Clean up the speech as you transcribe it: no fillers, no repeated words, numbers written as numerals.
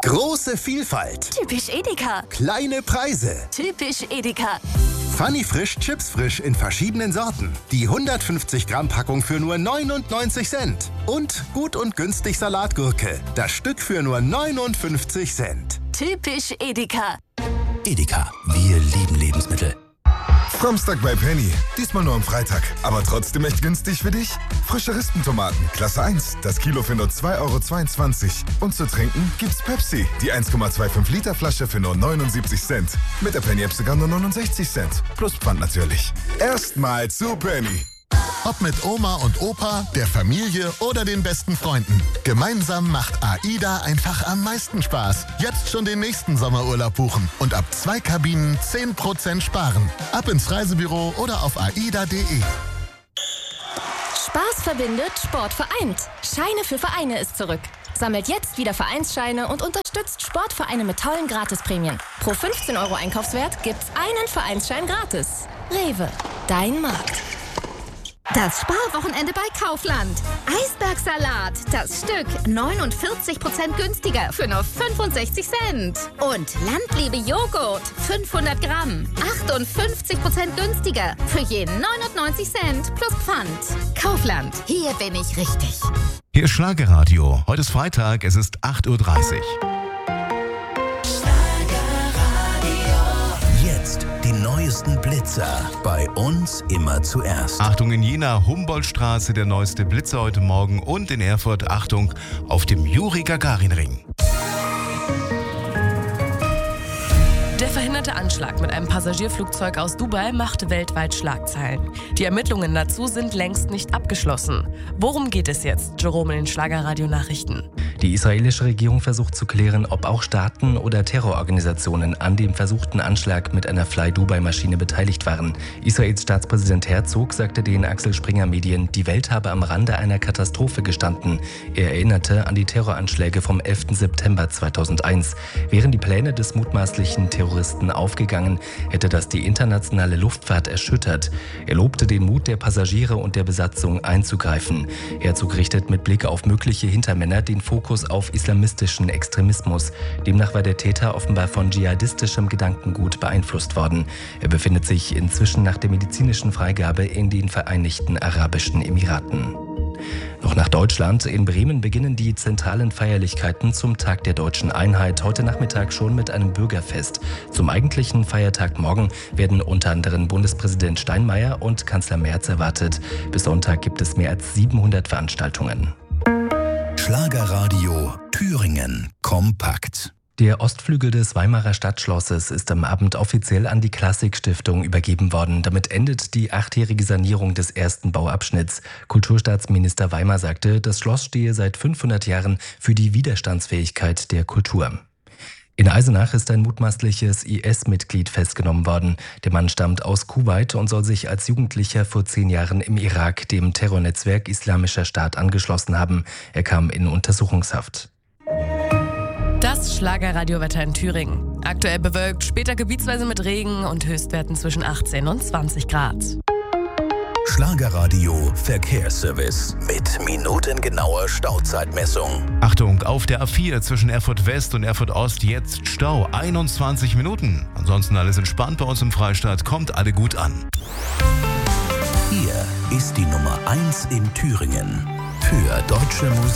Große Vielfalt. Typisch Edeka. Kleine Preise. Typisch Edeka. Funny Frisch Chips Frisch in verschiedenen Sorten. Die 150 Gramm Packung für nur 99 Cent. Und gut und günstig Salatgurke. Das Stück für nur 59 Cent. Typisch Edeka. Edeka, wir lieben Lebensmittel. Samstag bei Penny. Diesmal nur am Freitag. Aber trotzdem echt günstig für dich? Frische Rispentomaten, Klasse 1. Das Kilo für nur 2,22 €. Und zu trinken gibt's Pepsi. Die 1,25 Liter Flasche für nur 79 Cent. Mit der Penny-App sogar nur 69 Cent. Plus Pfand natürlich. Erstmal zu Penny. Ob mit Oma und Opa, der Familie oder den besten Freunden. Gemeinsam macht AIDA einfach am meisten Spaß. Jetzt schon den nächsten Sommerurlaub buchen und ab 2 Kabinen 10% sparen. Ab ins Reisebüro oder auf aida.de. Spaß verbindet, Sport vereint. Scheine für Vereine ist zurück. Sammelt jetzt wieder Vereinsscheine und unterstützt Sportvereine mit tollen Gratisprämien. Pro 15 € Einkaufswert gibt's einen Vereinsschein gratis. Rewe, dein Markt. Das Sparwochenende bei Kaufland. Eisbergsalat, das Stück 49% günstiger für nur 65 Cent. Und Landliebe Joghurt, 500 Gramm, 58% günstiger für je 99 Cent plus Pfand. Kaufland, hier bin ich richtig. Hier ist Schlagerradio. Heute ist Freitag, es ist 8:30 Uhr. Jetzt die neuesten Blitzer. Bei uns immer zuerst. Achtung, in Jena, Humboldtstraße, der neueste Blitzer heute Morgen. Und in Erfurt, Achtung, auf dem Juri-Gagarin-Ring. Der verhinderte Anschlag mit einem Passagierflugzeug aus Dubai machte weltweit Schlagzeilen. Die Ermittlungen dazu sind längst nicht abgeschlossen. Worum geht es jetzt? Jerome in den Schlagerradio-Nachrichten. Die israelische Regierung versucht zu klären, ob auch Staaten oder Terrororganisationen an dem versuchten Anschlag mit einer Fly-Dubai-Maschine beteiligt waren. Israels Staatspräsident Herzog sagte den Axel Springer Medien, die Welt habe am Rande einer Katastrophe gestanden. Er erinnerte an die Terroranschläge vom 11. September 2001. Wären die Pläne des mutmaßlichen Terroristen aufgegangen, hätte das die internationale Luftfahrt erschüttert. Er lobte den Mut der Passagiere und der Besatzung einzugreifen. Herzog richtet mit Blick auf mögliche Hintermänner den Fokus auf islamistischen Extremismus. Demnach war der Täter offenbar von dschihadistischem Gedankengut beeinflusst worden. Er befindet sich inzwischen nach der medizinischen Freigabe in den Vereinigten Arabischen Emiraten. Noch nach Deutschland. In Bremen beginnen die zentralen Feierlichkeiten zum Tag der Deutschen Einheit heute Nachmittag schon mit einem Bürgerfest. Zum eigentlichen Feiertag morgen werden unter anderem Bundespräsident Steinmeier und Kanzler Merz erwartet. Bis Sonntag gibt es mehr als 700 Veranstaltungen. Schlagerradio Thüringen kompakt. Der Ostflügel des Weimarer Stadtschlosses ist am Abend offiziell an die Klassik-Stiftung übergeben worden. Damit endet die 8-jährige Sanierung des ersten Bauabschnitts. Kulturstaatsminister Weimar sagte, das Schloss stehe seit 500 Jahren für die Widerstandsfähigkeit der Kultur. In Eisenach ist ein mutmaßliches IS-Mitglied festgenommen worden. Der Mann stammt aus Kuwait und soll sich als Jugendlicher vor 10 Jahren im Irak dem Terrornetzwerk Islamischer Staat angeschlossen haben. Er kam in Untersuchungshaft. Das Schlagerradiowetter in Thüringen. Aktuell bewölkt, später gebietsweise mit Regen und Höchstwerten zwischen 18 und 20 Grad. Schlagerradio Verkehrsservice mit minutengenauer Stauzeitmessung. Achtung, auf der A4 zwischen Erfurt West und Erfurt Ost jetzt Stau, 21 Minuten. Ansonsten alles entspannt bei uns im Freistaat, kommt alle gut an. Hier ist die Nummer 1 in Thüringen für deutsche Musik.